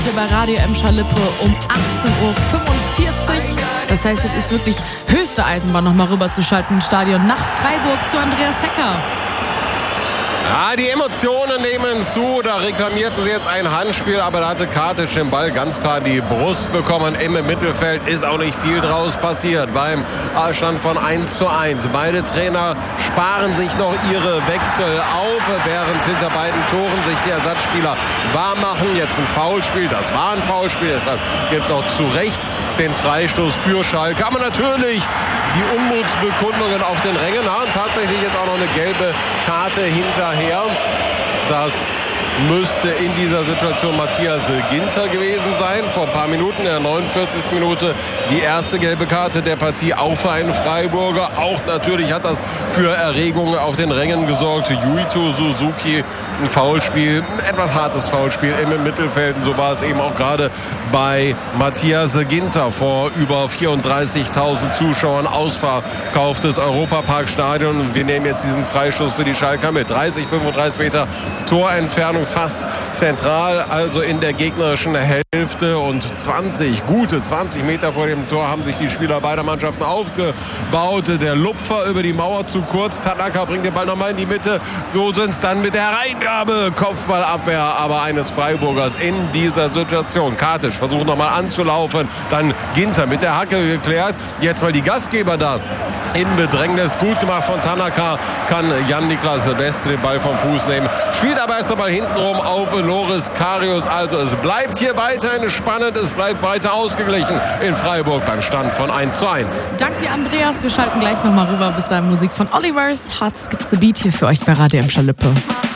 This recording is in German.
hier bei Radio Emscher-Lippe um 18.45 Uhr. Das heißt, es ist wirklich höchste Eisenbahn, nochmal rüberzuschalten ins Stadion nach Freiburg zu Andreas Hecker. Ja, die Emotionen nehmen zu. Da reklamierten sie jetzt ein Handspiel, aber da hatte Katic den Ball ganz klar in die Brust bekommen. Im Mittelfeld ist auch nicht viel draus passiert beim Stand von 1:1. Beide Trainer sparen sich noch ihre Wechsel auf, während hinter beiden Toren sich die Ersatzspieler warm machen. Jetzt ein Foulspiel, das war ein Foulspiel, deshalb gibt es auch zu Recht den Freistoß für Schalke. Aber natürlich die Unmutsbekundungen auf den Rängen. Und tatsächlich jetzt auch noch eine gelbe Karte hinterher. Das müsste in dieser Situation Matthias Ginter gewesen sein. Vor ein paar Minuten, in der 49. Minute, die erste gelbe Karte der Partie auch für einen Freiburger. Auch natürlich hat das für Erregung auf den Rängen gesorgt. Yuito Suzuki, ein Foulspiel, ein etwas hartes Foulspiel im Mittelfeld. Und so war es eben auch gerade bei Matthias Ginter vor über 34.000 Zuschauern. Ausverkauftes Europaparkstadion. Und wir nehmen jetzt diesen Freistoß für die Schalker mit. 30, 35 Meter Torentfernung, fast zentral, also in der gegnerischen Hälfte, und gute 20 Meter vor dem Tor haben sich die Spieler beider Mannschaften aufgebaut. Der Lupfer über die Mauer zu kurz. Tanaka bringt den Ball nochmal in die Mitte. Gosens dann mit der Reingabe. Kopfballabwehr aber eines Freiburgers in dieser Situation. Katic versucht nochmal anzulaufen. Dann Ginter mit der Hacke geklärt. Jetzt mal die Gastgeber da in Bedrängnis. Gut gemacht von Tanaka. Kann Jan-Niklas Beste den Ball vom Fuß nehmen. Spielt aber erst einmal hintenrum auf Loris Karius. Also es bleibt hier weiterhin spannend. Es bleibt weiter ausgeglichen in Freiburg beim Stand von 1:1. Dank dir, Andreas. Wir schalten gleich nochmal rüber. Bis dahin Musik von Olivers. Hearts gibt's the Beat hier für euch bei Radio Emscher-Lippe.